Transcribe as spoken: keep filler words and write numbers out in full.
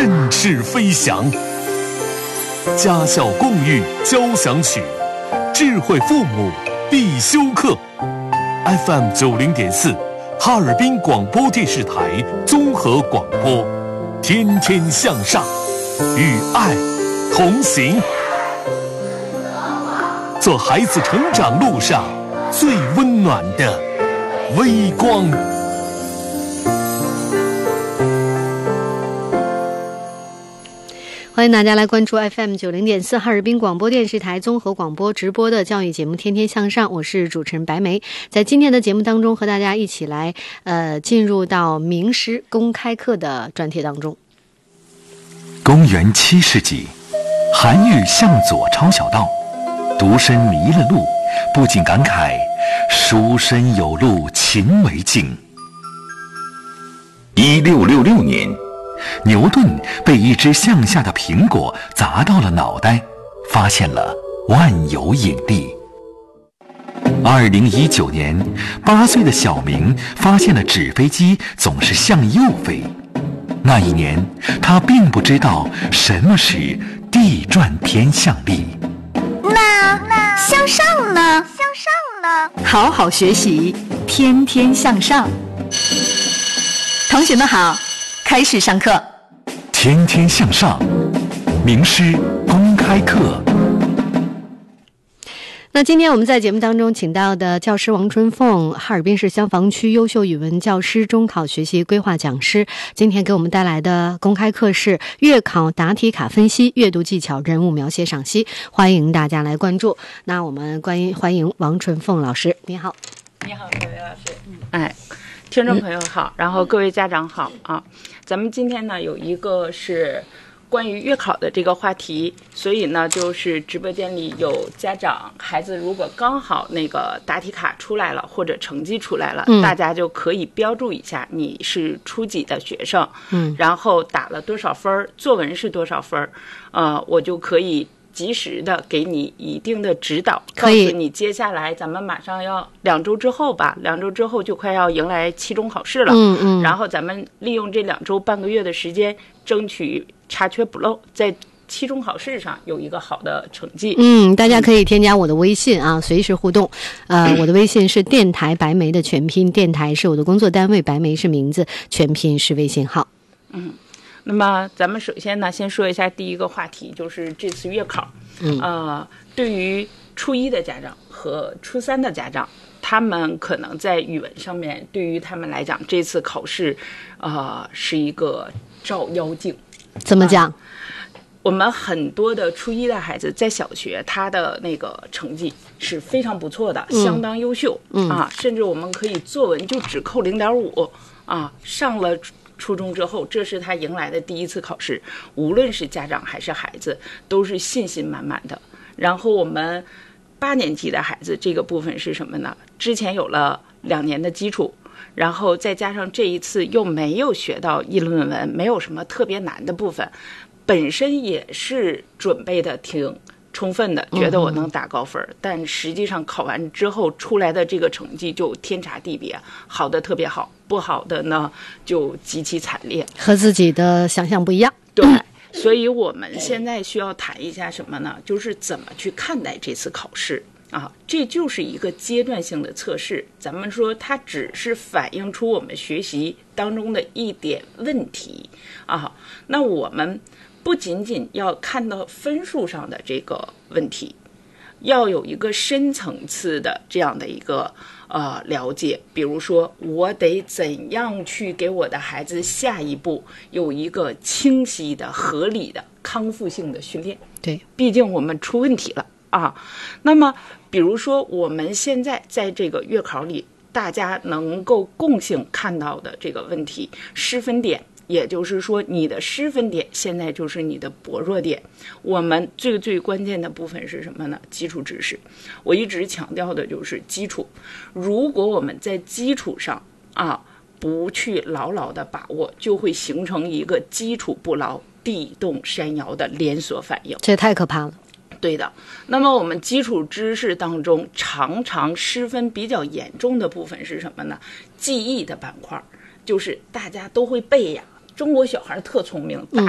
振翅飞翔。家校共育交响曲，智慧父母必修课。F M 九零点四，哈尔滨广播电视台综合广播，天天向上，与爱同行，做孩子成长路上最温暖的微光。 欢迎大家来关注 F M 九零点四哈尔滨广播电视台综合广播直播的教育节目《天天向上》，我是主持人白梅。在今天的节目当中，和大家一起来呃进入到名师公开课的专题当中。 公元七世纪，韩愈向左抄小道，独身迷了路，不禁感慨：书生有路勤为径。一六六六年。牛顿被一只向下的苹果砸到了脑袋，发现了万有引力。二零一九年，八岁的小明发现了纸飞机总是向右飞。那一年，他并不知道什么是地转天向力。 那那向上呢？向上呢？ 好好学习，天天向上。同学们好。开始上课， 天天向上，名师公开课。 那今天我们在节目当中请到的教师王春凤，哈尔滨市香坊区优秀语文教师，中考学习规划讲师，今天给我们带来的公开课是月考答题卡分析、阅读技巧、人物描写赏析，欢迎大家来关注。那我们欢迎欢迎王春凤老师，你好。 你好，各位老师。哎。听众朋友好，然后各位家长好啊！咱们今天呢有一个是关于月考的这个话题，所以呢就是直播间里有家长孩子如果刚好那个答题卡出来了或者成绩出来了，嗯、大家就可以标注一下你是初几的学生，嗯，然后打了多少分，作文是多少分，呃，我就可以及时的给你一定的指导，告诉你接下来咱们马上要两周之后吧，两周之后就快要迎来期中考试了。嗯嗯。然后咱们利用这两周半个月的时间，争取查缺补漏，在期中考试上有一个好的成绩。 嗯，大家可以添加我的微信啊，随时互动。呃，我的微信是电台白梅的全拼，电台是我的工作单位，白梅是名字，全拼是微信号。 嗯。那么咱们首先呢，先说一下第一个话题，就是这次月考。嗯，呃，对于初一的家长和初三的家长，他们可能在语文上面，对于他们来讲，这次考试，呃，是一个照妖镜。 怎么讲？呃、 我们很多的初一的孩子在小学，他的那个成绩是非常不错的，嗯、相当优秀。嗯啊，甚至我们可以作文就只扣零点五啊，上了初中之后，这是他迎来的第一次考试，无论是家长还是孩子，都是信心满满的。然后我们八年级的孩子这个部分是什么呢？之前有了两年的基础，然后再加上这一次又没有学到议论文，没有什么特别难的部分，本身也是准备的挺充分的，觉得我能打高分，嗯、但实际上考完之后出来的这个成绩就天差地别，好的特别好，不好的呢就极其惨烈， 和自己的想象不一样。 对，所以我们现在需要谈一下什么呢？就是怎么去看待这次考试啊？这就是一个阶段性的测试，咱们说它只是反映出我们学习当中的一点问题啊。那我们不仅仅要看到分数上的这个问题，要有一个深层次的这样的一个呃了解。比如说，我得怎样去给我的孩子下一步有一个清晰的、合理的、康复性的训练。 对， 毕竟我们出问题了啊。那么，比如说我们现在在这个月考里，大家能够共性看到的这个问题，失分点。也就是说，你的失分点现在就是你的薄弱点。我们最最关键的部分是什么呢？基础知识。我一直强调的就是基础。如果我们在基础上啊不去牢牢的把握，就会形成一个基础不牢、地动山摇的连锁反应。 这太可怕了。 对的。那么我们基础知识当中常常失分比较严重的部分是什么呢？记忆的板块，就是大家都会背呀。中国小孩特聪明，答